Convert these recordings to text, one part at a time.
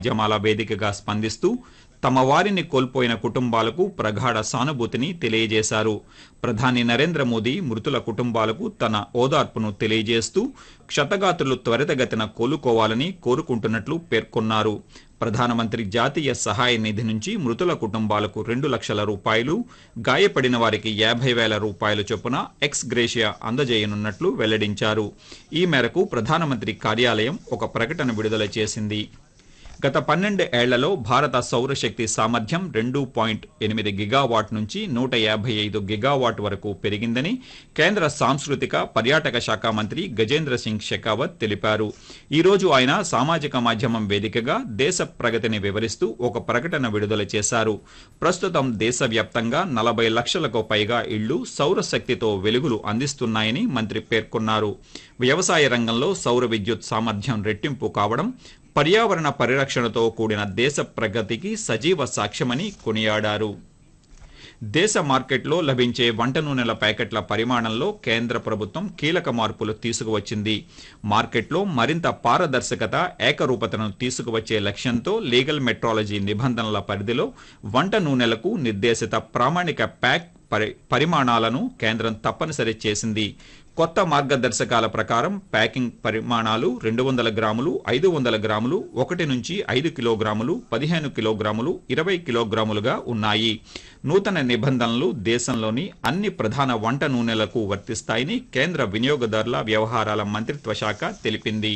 జమాల వేదికగా స్పందిస్తూ తమ వారిని కోల్పోయిన కుటుంబాలకు ప్రగాఢ సానుభూతిని తెలియజేశారు. ప్రధాని నరేంద్ర మోదీ మృతుల కుటుంబాలకు తన ఓదార్పును తెలియజేస్తూ క్షతగాత్రులు త్వరితగతిన కోలుకోవాలని కోరుకుంటున్నట్లు పేర్కొన్నారు. ప్రధానమంత్రి జాతీయ సహాయ నిధి నుంచి మృతుల కుటుంబాలకు 2 లక్షల రూపాయలు, గాయపడిన వారికి 50,000 రూపాయలు చొప్పున ఎక్స్ గ్రేషియా అందజేయనున్నట్లు వెల్లడించారు. ఈ మేరకు ప్రధానమంత్రి కార్యాలయం ఒక ప్రకటన విడుదల చేసింది. గత 12 ఏళ్లలో భారత సౌరశక్తి సామర్థ్యం 2.8 గిగావాట్ నుంచి 155 గిగావాట్ వరకు పెరిగిందని కేంద్ర సాంస్కృతిక పర్యాటక శాఖ మంత్రి గజేంద్ర సింగ్ షెకావత్ తెలిపారు. ఈ రోజు ఆయన సామాజిక మాధ్యమం వేదికగా దేశ ప్రగతిని వివరిస్తూ ఒక ప్రకటన విడుదల చేశారు. ప్రస్తుతం దేశవ్యాప్తంగా 40 లక్షలకు పైగా ఇళ్లు సౌరశక్తితో వెలుగులు అందిస్తున్నాయని మంత్రి పేర్కొన్నారు. వ్యవసాయ రంగంలో సౌర విద్యుత్ సామర్థ్యం రెట్టింపు కావడం పర్యావరణ పరిరక్షణతో కూడిన దేశ ప్రగతికి సజీవ సాక్ష్యమని కొనియాడారు. దేశ మార్కెట్లో లభించే వంట నూనెల ప్యాకెట్ల పరిమాణంలో కేంద్ర ప్రభుత్వం కీలక మార్పులు తీసుకువచ్చింది. మార్కెట్లో మరింత పారదర్శకత, ఏకరూపతను తీసుకువచ్చే లక్ష్యంతో లీగల్ మెట్రాలజీ నిబంధనల పరిధిలో వంట నూనెలకు నిర్దేశిత ప్రామాణిక ప్యాక్ పరిమాణాలను కేంద్రం తప్పనిసరి చేసింది. కొత్త మార్గదర్శకాల ప్రకారం ప్యాకింగ్ పరిమాణాలు 200 గ్రాములు, 500 గ్రాములు, 1 నుంచి 5 కిలోగ్రాములు, 15 కిలోగ్రాములు, 20 కిలోగ్రాములుగా ఉన్నాయి. నూతన నిబంధనలు దేశంలోని అన్ని ప్రధాన వంట నూనెలకు వర్తిస్తాయని కేంద్ర వినియోగదారుల వ్యవహారాల మంత్రిత్వ శాఖ తెలిపింది.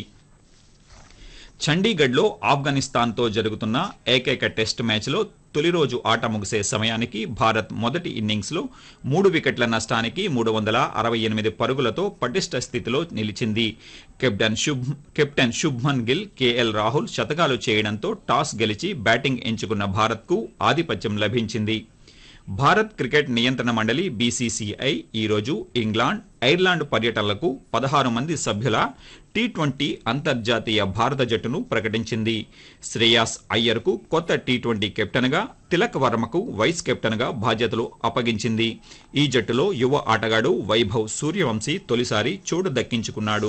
చండీగఢ్లో ఆఫ్ఘనిస్తాన్తో జరుగుతున్న ఏకైక టెస్ట్ మ్యాచ్లో తొలి రోజు ఆట ముగిసే సమయానికి భారత్ మొదటి ఇన్నింగ్స్లో 3 వికెట్ల నష్టానికి 368 పరుగులతో పటిష్ట స్థితిలో నిలిచింది. కెప్టెన్ శుభ్మన్ గిల్, కేఎల్ రాహుల్ శతకాలు చేయడంతో టాస్ గెలిచి బ్యాటింగ్ ఎంచుకున్న భారత్కు ఆధిపత్యం లభించింది. భారత్ క్రికెట్ నియంత్రణ మండలి బీసీసీఐ ఈరోజు ఇంగ్లాండ్, ఐర్లాండ్ పర్యటనలకు 16 మంది సభ్యుల టీ20 అంతర్జాతీయ భారత జట్టును ప్రకటించింది. శ్రేయాస్ అయ్యర్కు కొత్త టీ20 కెప్టెన్గా, తిలక్ వర్మకు వైస్ కెప్టెన్గా బాధ్యతలు అప్పగించింది. ఈ జట్టులో యువ ఆటగాడు వైభవ్ సూర్యవంశీ తొలిసారి చోటు దక్కించుకున్నాడు.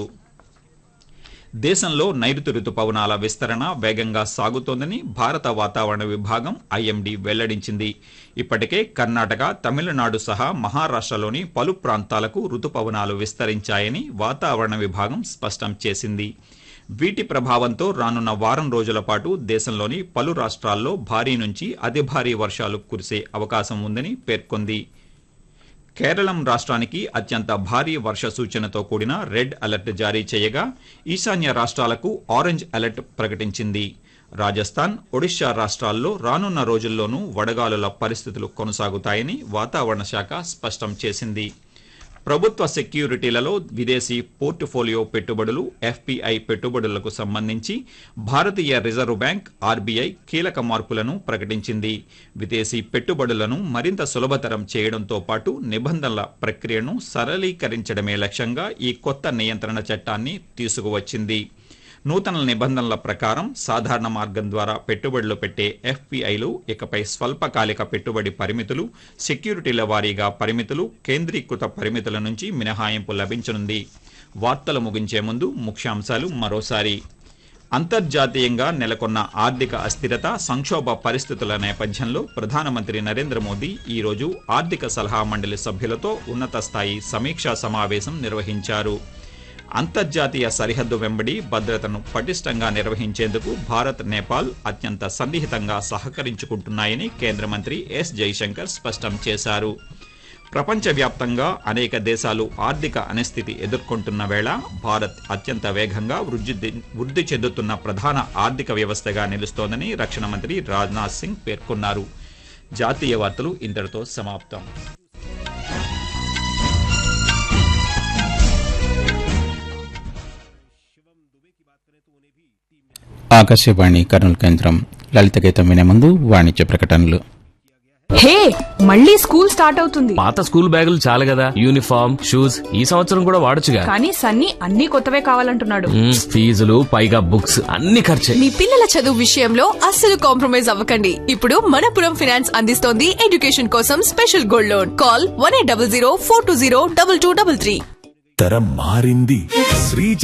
దేశంలో నైరుతి రుతుపవనాల విస్తరణ వేగంగా సాగుతోందని భారత వాతావరణ విభాగం ఐఎండీ వెల్లడించింది. ఇప్పటికే కర్ణాటక, తమిళనాడు సహా మహారాష్ట్రలోని పలు ప్రాంతాలకు రుతుపవనాలు విస్తరించాయని వాతావరణ విభాగం స్పష్టం చేసింది. వీటి ప్రభావంతో రానున్న వారం రోజుల పాటు దేశంలోని పలు రాష్ట్రాల్లో భారీ నుంచి అతి భారీ వర్షాలు కురిసే అవకాశం ఉందని పేర్కొంది. కేరళం రాష్ట్రానికి అత్యంత భారీ వర్ష సూచనతో కూడిన రెడ్ అలర్ట్ జారీ చేయగా ఈశాన్య రాష్ట్రాలకు ఆరెంజ్ అలర్ట్ ప్రకటించింది. రాజస్థాన్, ఒడిశా రాష్ట్రాల్లో రానున్న రోజుల్లోనూ వడగాలుల పరిస్థితులు కొనసాగుతాయని వాతావరణ శాఖ స్పష్టం చేసింది. ప్రభుత్వ సెక్యూరిటీలలో విదేశీ పోర్టుఫోలియో పెట్టుబడులు ఎఫ్పీఐ పెట్టుబడులకు సంబంధించి భారతీయ రిజర్వ్ బ్యాంక్ ఆర్బీఐ కీలక మార్పులను ప్రకటించింది. విదేశీ పెట్టుబడులను మరింత సులభతరం చేయడంతో పాటు నిబంధనల ప్రక్రియను సరళీకరించడమే లక్ష్యంగా ఈ కొత్త నియంత్రణ చట్టాన్ని తీసుకువచ్చింది. నూతన నిబంధనల ప్రకారం సాధారణ మార్గం ద్వారా పెట్టుబడులు పెట్టే ఎఫ్పీఐలు ఇకపై స్వల్పకాలిక పెట్టుబడి పరిమితులు, సెక్యూరిటీల వారీగా పరిమితులు, కేంద్రీకృత పరిమితుల నుంచి మినహాయింపు లభించనుంది. వార్తలు ముగించే ముందు ముఖ్యాంశాలు మరోసారి. అంతర్జాతీయంగా నెలకొన్న ఆర్థిక అస్థిరత, సంక్షోభ పరిస్థితుల నేపథ్యంలో ప్రధానమంత్రి నరేంద్ర మోదీ ఈరోజు ఆర్థిక సలహా మండలి సభ్యులతో ఉన్నత స్థాయి సమీక్షా సమావేశం నిర్వహించారు. అంతర్జాతీయ సరిహద్దు వెంబడి భద్రతను పటిష్టంగా నిర్వహించేందుకు భారత్, నేపాల్ అత్యంత సన్నిహితంగా సహకరించుకుంటున్నాయని కేంద్ర మంత్రి ఎస్ జైశంకర్ స్పష్టం చేశారు. ప్రపంచవ్యాప్తంగా అనేక దేశాలు ఆర్థిక అనిస్థితి ఎదుర్కొంటున్న వేళ భారత్ అత్యంత వేగంగా వృద్ధి చెందుతున్న ప్రధాన ఆర్థిక వ్యవస్థగా నిలుస్తోందని రక్షణ మంత్రి రాజ్నాథ్ సింగ్ పేర్కొన్నారు. జాతీయ వార్తలు ఇంతటితో సమాప్తం. ఆకాశవాణి కర్నూలు కేంద్రం. లలిత గీతం వినే ముందు వాణిజ్య ప్రకటనలు. హే, మళ్ళీ స్కూల్ స్టార్ట్ అవుతుంది. పాత స్కూల్ బ్యాగులు చాలు కదా, యూనిఫామ్, షూస్ ఈ సంవత్సరం కూడా వాడొచ్చుగా. కానీ సన్నీ అన్ని కొత్తవే కావాలంటున్నాడు. ఫీజులు పైగా బుక్స్ అన్ని ఖర్చే. మీ పిల్లల చదువు విషయంలో అస్సలు కాంప్రమైజ్ అవ్వకండి. ఇప్పుడు మనపురం ఫైనాన్స్ అందిస్తోంది ఎడ్యుకేషన్ కోసం స్పెషల్ గోల్డ్ లోన్. కాల్ 1800 420 2233. తరం మారింది. శ్రీజ